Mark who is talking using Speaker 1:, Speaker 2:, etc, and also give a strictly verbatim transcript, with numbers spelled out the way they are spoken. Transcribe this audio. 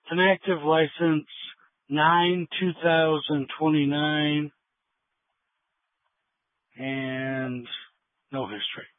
Speaker 1: An active license nine two thousand twenty-nine, and no history.